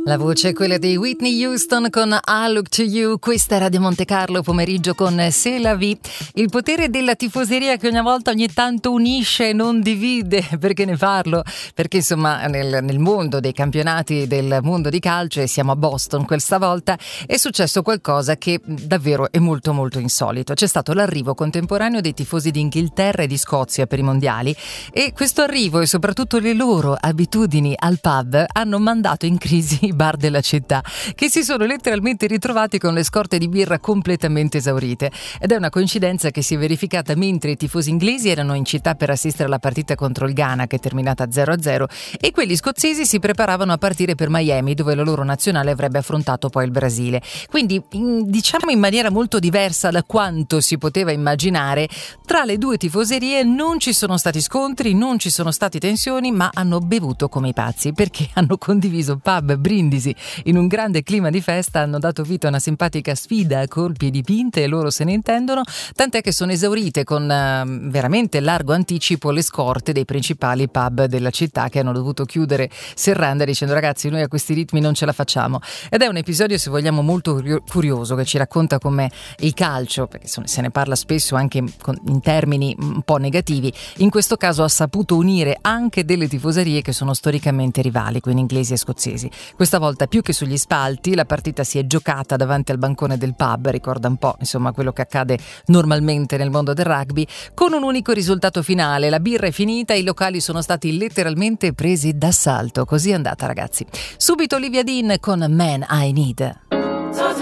La voce è quella di Whitney Houston con I Look to You. Questa è Radio Monte Carlo, pomeriggio con C'est la vie. Il potere della tifoseria che ogni tanto unisce e non divide. Perché ne parlo? Perché insomma nel mondo dei campionati del mondo di calcio, e siamo a Boston questa volta, è successo qualcosa che davvero è molto molto insolito. C'è stato l'arrivo contemporaneo dei tifosi di Inghilterra e di Scozia per i mondiali, e questo arrivo e soprattutto le loro abitudini al pub hanno mandato in crisi i bar della città, che si sono letteralmente ritrovati con le scorte di birra completamente esaurite. Ed è una coincidenza che si è verificata mentre i tifosi inglesi erano in città per assistere alla partita contro il Ghana, che è terminata 0-0, e quelli scozzesi si preparavano a partire per Miami, dove la loro nazionale avrebbe affrontato poi il Brasile. Quindi diciamo in maniera molto diversa da quanto si poteva immaginare, tra le due tifoserie non ci sono stati scontri, non ci sono stati tensioni, ma hanno bevuto come i pazzi, perché hanno condiviso pub, brindisi in un grande clima di festa, hanno dato vita a una simpatica sfida a colpi di pinte, e loro se ne intendono, tant'è che sono esaurite con veramente largo anticipo le scorte dei principali pub della città, che hanno dovuto chiudere serrande dicendo: ragazzi, noi a questi ritmi non ce la facciamo. Ed è un episodio, se vogliamo, molto curioso, che ci racconta come il calcio, perché se ne parla spesso anche in termini un po' negativi, in questo caso ha saputo unire anche delle tifoserie che sono storicamente rivali, quindi inglesi e scozzesi. Questa volta più che sugli spalti, la partita si è giocata davanti al bancone del pub, ricorda un po' insomma quello che accade normalmente nel mondo del rugby, con un unico risultato finale: la birra è finita, i locali sono stati letteralmente presi d'assalto. Così è andata, ragazzi. Subito Olivia Dean con Man I Need.